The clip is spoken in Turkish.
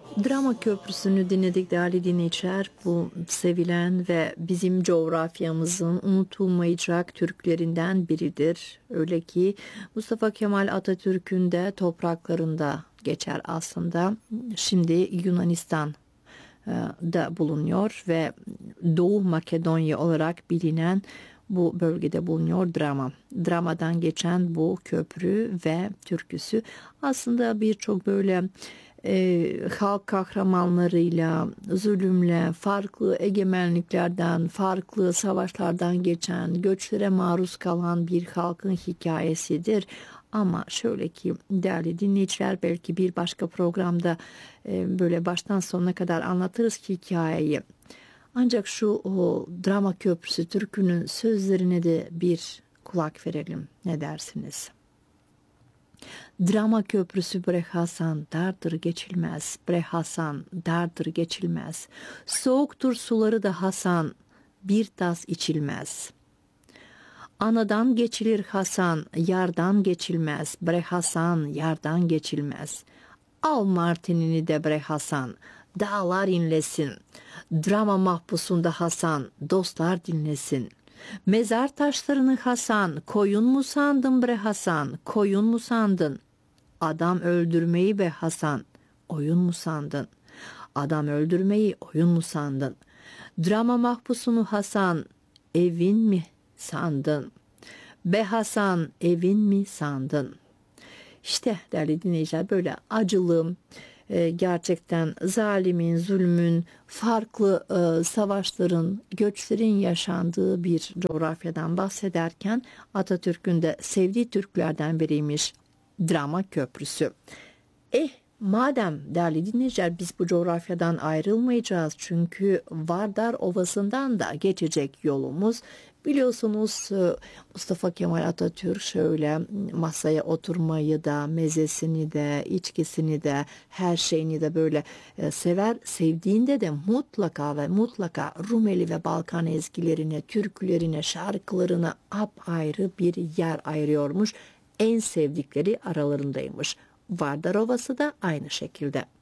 Drama Köprüsü'nü dinledik değerli dinleyiciler. Bu sevilen ve bizim coğrafyamızın unutulmayacak Türklerinden biridir. Öyle ki Mustafa Kemal Atatürk'ün de topraklarında geçer aslında. Şimdi Yunanistan da bulunuyor ve Doğu Makedonya olarak bilinen bu bölgede bulunuyor Drama. Drama'dan geçen bu köprü ve türküsü aslında birçok böyle halk kahramanlarıyla, zulümle, farklı egemenliklerden, farklı savaşlardan geçen, göçlere maruz kalan bir halkın hikayesidir. Ama şöyle ki değerli dinleyiciler, belki bir başka programda böyle baştan sonuna kadar anlatırız hikayeyi. Ancak şu Drama Köprüsü türkünün sözlerine de bir kulak verelim. Ne dersiniz? Drama köprüsü bre Hasan, dardır geçilmez. Bre Hasan, dardır geçilmez. Soğuktur suları da Hasan, bir tas içilmez. Anadan geçilir Hasan, yardan geçilmez. Bre Hasan, yardan geçilmez. Al martinini de bre Hasan, dağlar inlesin. Drama mahpusunda Hasan, dostlar dinlesin. Mezar taşlarını Hasan, koyun mu sandın bre Hasan, koyun mu sandın? Adam öldürmeyi be Hasan, oyun mu sandın? Adam öldürmeyi oyun mu sandın? Drama mahpusunu Hasan, evin mi sandın? Be Hasan, evin mi sandın? İşte değerli dinleyiciler, böyle acılı, gerçekten zalimin, zulmün, farklı savaşların, göçlerin yaşandığı bir coğrafyadan bahsederken Atatürk'ün de sevdiği Türklerden biriymiş Drama Köprüsü. Madem değerli dinleyiciler biz bu coğrafyadan ayrılmayacağız, çünkü Vardar Ovası'ndan da geçecek yolumuz. Biliyorsunuz Mustafa Kemal Atatürk şöyle masaya oturmayı da, mezesini de, içkisini de, her şeyini de böyle sever. Sevdiğinde de mutlaka ve mutlaka Rumeli ve Balkan ezgilerine, türkülerine, şarkılarına apayrı bir yer ayırıyormuş. En sevdikleri aralarındaymış. Vardar Ovası da aynı şekilde.